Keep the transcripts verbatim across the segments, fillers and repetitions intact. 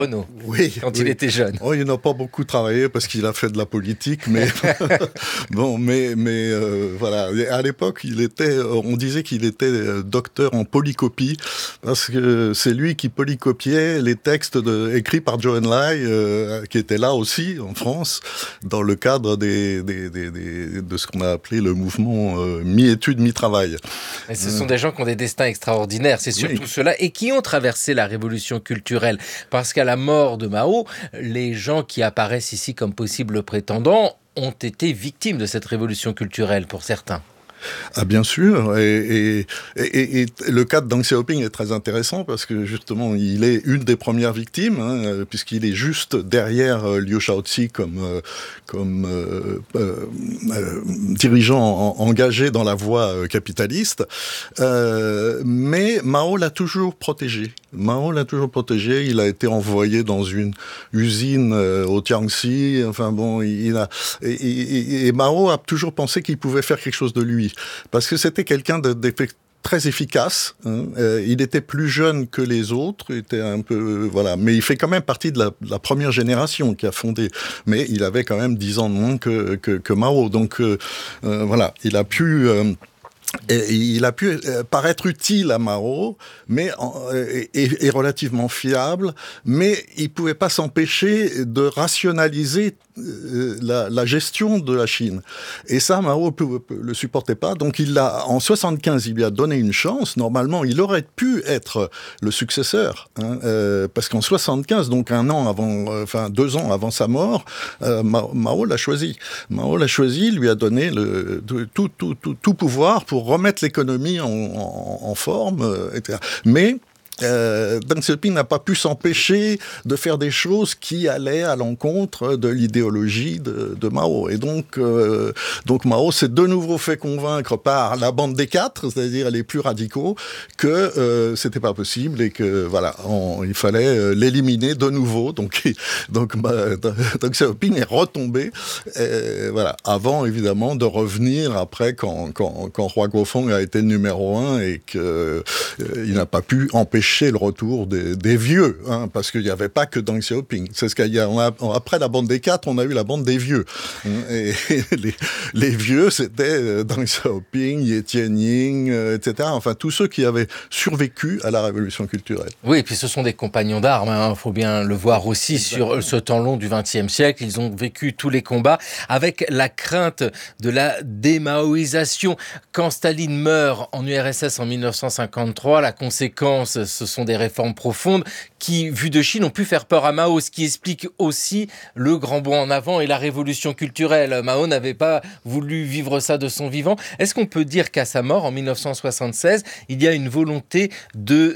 Renaud, Oui, quand oui. il était jeune. Oh, il n'a pas beaucoup travaillé parce qu'il a fait de la politique, mais bon, mais mais euh, voilà. À l'époque, il était, on disait qu'il était docteur en polycopie parce que c'est lui qui polycopiait les textes de, écrits par Zhou Enlai, euh, qui était là aussi en France dans le cadre des, des, des, des de ce qu'on a appelé le mouvement euh, mi-études mi-travail. Et ce sont des gens qui ont des destins extraordinaires, c'est surtout Oui. ceux-là, et qui ont traversé la révolution culturelle. Parce qu'à la mort de Mao, les gens qui apparaissent ici comme possibles prétendants ont été victimes de cette révolution culturelle, pour certains. Ah bien sûr, et, et, et, et le cas de Deng Xiaoping est très intéressant parce que justement il est une des premières victimes, hein, puisqu'il est juste derrière euh, Liu Shaoqi comme, euh, comme euh, euh, euh, dirigeant en, engagé dans la voie euh, capitaliste, euh, mais Mao l'a toujours protégé. Mao l'a toujours protégé, il a été envoyé dans une usine euh, au Jiangxi, enfin bon, il a, et, et, et Mao a toujours pensé qu'il pouvait faire quelque chose de lui. Parce que c'était quelqu'un de, de très efficace. Hein. Euh, il était plus jeune que les autres, il était un peu euh, voilà, mais il fait quand même partie de la, de la première génération qui a fondé. Mais il avait quand même dix ans de moins que, que, que Mao, donc euh, euh, voilà, il a pu. Euh, Et il a pu paraître utile à Mao, mais et, et relativement fiable, mais il pouvait pas s'empêcher de rationaliser la, la gestion de la Chine. Et ça, Mao le supportait pas. Donc il l'a, en soixante-quinze, il lui a donné une chance. Normalement, il aurait pu être le successeur, hein, euh, parce qu'en soixante-quinze, donc un an avant, euh, enfin deux ans avant sa mort, euh, Mao, Mao l'a choisi. Mao l'a choisi, lui a donné le tout, tout, tout, tout pouvoir pour remettre l'économie en, en, en forme, euh, et cetera. Mais Euh, Deng Xiaoping n'a pas pu s'empêcher de faire des choses qui allaient à l'encontre de l'idéologie de, de Mao. Et donc, euh, donc Mao s'est de nouveau fait convaincre par la bande des quatre, c'est-à-dire les plus radicaux, que euh, c'était pas possible et que voilà, on, il fallait l'éliminer de nouveau. Donc, donc bah, Deng Xiaoping est retombé, et, voilà, avant évidemment de revenir après quand quand, quand Hua Guofeng a été le numéro un et qu'il euh, n'a pas pu empêcher le retour des, des vieux, hein, parce qu'il n'y avait pas que Deng Xiaoping. C'est ce qu'il y a, on a, après la bande des quatre, on a eu la bande des vieux. Et, et les, les vieux, c'était Deng Xiaoping, Ye Tianying, euh, et cetera. Enfin, tous ceux qui avaient survécu à la révolution culturelle. Oui, et puis ce sont des compagnons d'armes, il hein, faut bien le voir aussi. Exactement. Sur ce temps long du vingtième siècle. Ils ont vécu tous les combats avec la crainte de la démaoïsation. Quand Staline meurt en U R S S en dix-neuf cent cinquante-trois, la conséquence, ce sont des réformes profondes qui, vues de Chine, ont pu faire peur à Mao, ce qui explique aussi le grand bond en avant et la révolution culturelle. Mao n'avait pas voulu vivre ça de son vivant. Est-ce qu'on peut dire qu'à sa mort, en dix-neuf cent soixante-seize, il y a une volonté de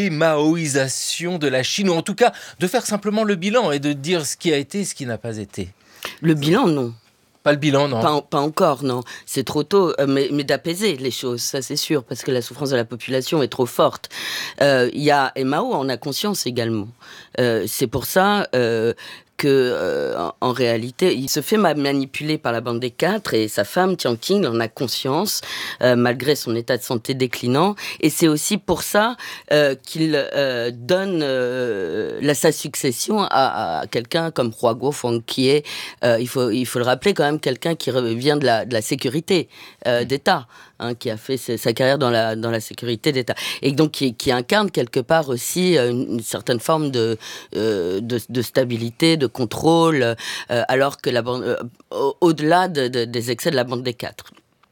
démaoïsation de la Chine, ou en tout cas de faire simplement le bilan et de dire ce qui a été et ce qui n'a pas été? Le bilan, non. Pas le bilan, non. Pas, pas encore, non. C'est trop tôt, euh, mais, mais d'apaiser les choses, ça c'est sûr, parce que la souffrance de la population est trop forte. Euh, y a, et Mao en a conscience également. Euh, c'est pour ça euh, que, euh, en, en réalité, il se fait manipuler par la bande des quatre et sa femme, Jiang Qing, en a conscience, euh, malgré son état de santé déclinant. Et c'est aussi pour ça euh, qu'il euh, donne euh, la, sa succession à, à quelqu'un comme Hua Guofeng, qui est, euh, il faut, il faut le rappeler quand même, quelqu'un qui vient de la, de la sécurité euh, d'État, hein, qui a fait sa carrière dans la, dans la sécurité d'État. Et donc qui, qui incarne quelque part aussi une, une certaine forme de, euh, de, de stabilité, de contrôle, euh, alors que la bande, euh, au-delà de, de, des excès de la bande des quatre.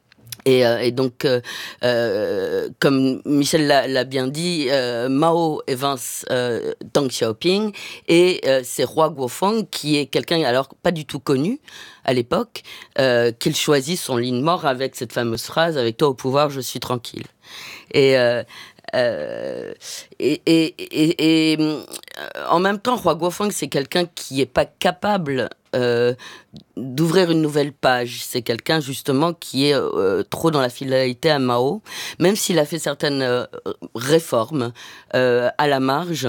Et, euh, et donc, euh, euh, comme Michel l'a, l'a bien dit, euh, Mao évince euh, Deng Xiaoping et euh, c'est Hua Guofeng qui est quelqu'un, alors pas du tout connu à l'époque, euh, qu'il choisit son lit de mort avec cette fameuse phrase « Avec toi au pouvoir, je suis tranquille ». Et... Euh, Euh, et, et, et, et euh, en même temps, Hua Guofeng, c'est quelqu'un qui n'est pas capable euh, d'ouvrir une nouvelle page. C'est quelqu'un, justement, qui est euh, trop dans la fidélité à Mao, même s'il a fait certaines euh, réformes euh, à la marge.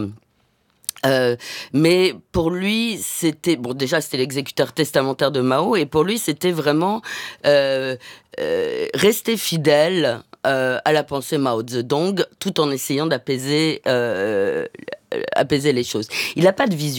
Euh, mais pour lui, c'était... Bon, déjà, c'était l'exécuteur testamentaire de Mao, et pour lui, c'était vraiment euh, euh, rester fidèle euh, à la pensée Mao Zedong, tout en essayant d'apaiser euh, apaiser les choses. Il n'a pas de vision.